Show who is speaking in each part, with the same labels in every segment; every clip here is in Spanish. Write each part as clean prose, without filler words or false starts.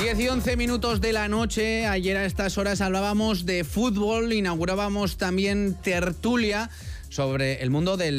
Speaker 1: 10 y 11 minutos de la noche. Ayer a estas horas hablábamos de fútbol, inaugurábamos también tertulia sobre el mundo del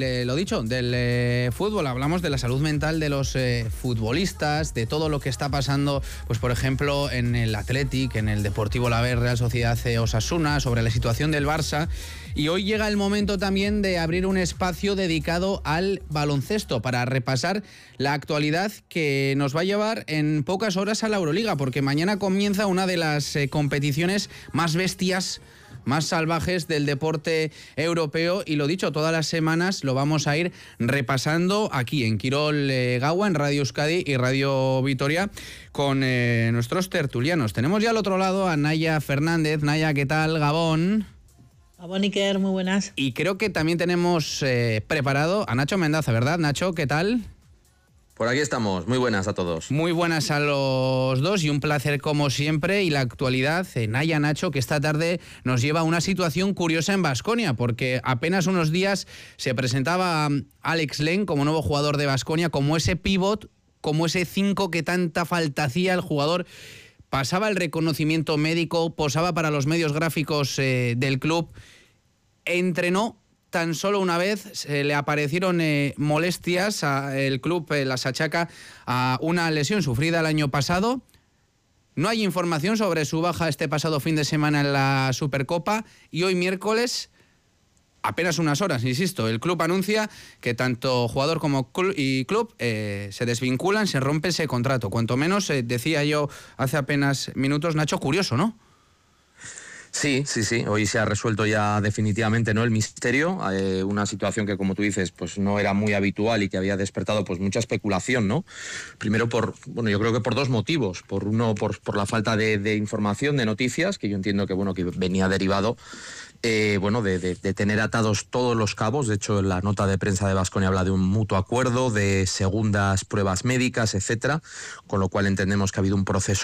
Speaker 1: fútbol. Hablamos de la salud mental de los futbolistas, de todo lo que está pasando, pues por ejemplo, en el Athletic, en el Deportivo Alavés, Real Sociedad Osasuna, sobre la situación del Barça. Y hoy llega el momento también de abrir un espacio dedicado al baloncesto para repasar la actualidad que nos va a llevar en pocas horas a la Euroliga, porque mañana comienza una de las competiciones más bestias, más salvajes del deporte europeo, y lo dicho, todas las semanas lo vamos a ir repasando aquí en Quirol Gaua, en Radio Euskadi y Radio Vitoria, con nuestros tertulianos. Tenemos ya al otro lado a Naya Fernández. Naya, ¿qué tal? Gabón.
Speaker 2: Gabón, Iker, muy buenas.
Speaker 1: Y creo que también tenemos preparado a Nacho Mendaza, ¿verdad? Nacho, ¿qué tal?
Speaker 3: Por aquí estamos, muy buenas a todos.
Speaker 1: Muy buenas a los dos y un placer como siempre. Y la actualidad, Naya, Nacho, que esta tarde nos lleva a una situación curiosa en Baskonia, porque apenas unos días se presentaba Alex Len como nuevo jugador de Baskonia, como ese pívot, como ese 5 que tanta falta hacía el jugador. Pasaba el reconocimiento médico, posaba para los medios gráficos del club, entrenó. Tan solo una vez se le aparecieron molestias. El club las achaca a una lesión sufrida el año pasado. No hay información sobre su baja este pasado fin de semana en la Supercopa. Y hoy miércoles, apenas unas horas, insisto, el club anuncia que tanto jugador como club se desvinculan, se rompe ese contrato. Cuanto menos, decía yo hace apenas minutos, Nacho, curioso, ¿no?
Speaker 3: Sí. Hoy se ha resuelto ya definitivamente, ¿no?, el misterio. Una situación que, como tú dices, pues no era muy habitual y que había despertado pues mucha especulación, ¿no? Primero yo creo que por dos motivos. Por uno, por la falta de información, de noticias, que yo entiendo que venía derivado de tener atados todos los cabos. De hecho, la nota de prensa de Baskonia habla de un mutuo acuerdo, de segundas pruebas médicas, etcétera, con lo cual entendemos que ha habido un proceso